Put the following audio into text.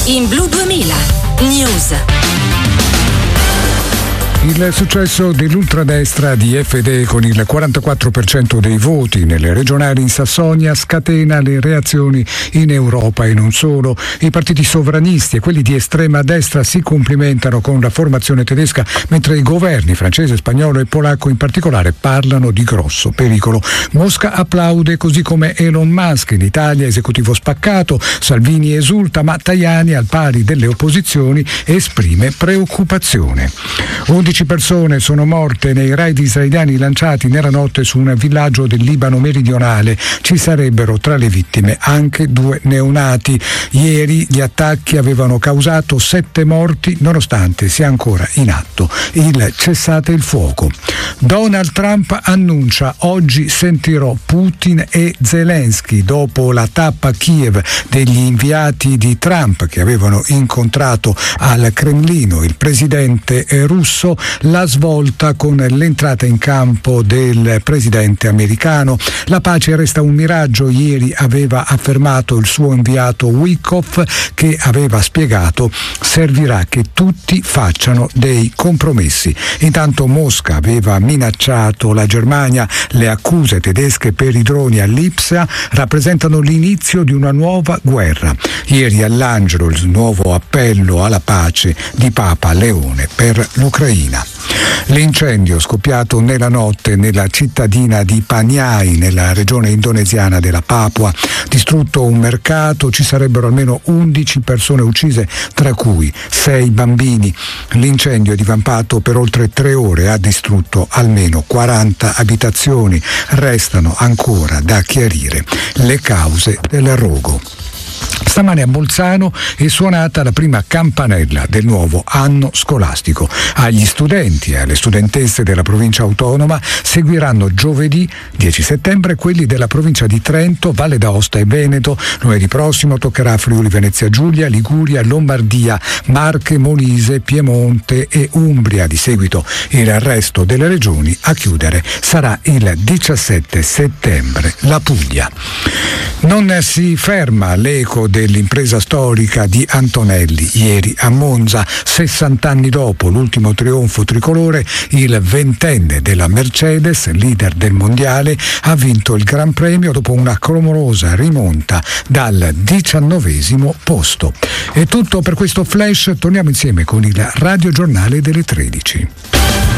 in Blu 2000 News. Il successo dell'ultradestra di FD con il 44% dei voti nelle regionali in Sassonia scatena le reazioni in Europa e non solo. I partiti sovranisti e quelli di estrema destra si complimentano con la formazione tedesca, mentre i governi francese, spagnolo e polacco in particolare parlano di grosso pericolo. Mosca applaude, così come Elon Musk. In Italia esecutivo spaccato, Salvini esulta, ma Tajani, al pari delle opposizioni, esprime preoccupazione. 11 persone sono morte nei raid israeliani lanciati nella notte su un villaggio del Libano meridionale. Ci sarebbero tra le vittime anche 2 neonati. Ieri gli attacchi avevano causato 7 morti, nonostante sia ancora in atto il cessate il fuoco. Donald Trump annuncia: oggi sentirò Putin e Zelensky. Dopo la tappa a Kiev degli inviati di Trump che avevano incontrato al Cremlino il presidente russo, la svolta con l'entrata in campo del presidente americano. La pace resta un miraggio, ieri aveva affermato il suo inviato Witkoff, che aveva spiegato servirà che tutti facciano dei compromessi. Intanto Mosca aveva minacciato la Germania. Le accuse tedesche per i droni all'Ipsia rappresentano l'inizio di una nuova guerra. Ieri all'Angelo il nuovo appello alla pace di Papa Leone per l'Ucraina. L'incendio scoppiato nella notte nella cittadina di Paniai, nella regione indonesiana della Papua, distrutto un mercato, ci sarebbero almeno 11 persone uccise, tra cui 6 bambini. L'incendio è divampato per oltre 3 ore, ha distrutto almeno 40 abitazioni. Restano ancora da chiarire le cause del rogo. Stamane a Bolzano è suonata la prima campanella del nuovo anno scolastico. Agli studenti e alle studentesse della provincia autonoma seguiranno giovedì 10 settembre quelli della provincia di Trento, Valle d'Aosta e Veneto. Lunedì prossimo toccherà Friuli Venezia Giulia, Liguria, Lombardia, Marche, Molise, Piemonte e Umbria. Di seguito il resto delle regioni. A chiudere sarà il 17 settembre la Puglia. Non si ferma l'eco dell'impresa storica di Antonelli. Ieri a Monza, 60 anni dopo l'ultimo trionfo tricolore, il 20enne della Mercedes, leader del mondiale, ha vinto il Gran Premio dopo una clamorosa rimonta dal 19° posto. È tutto per questo flash, torniamo insieme con il radiogiornale delle 13.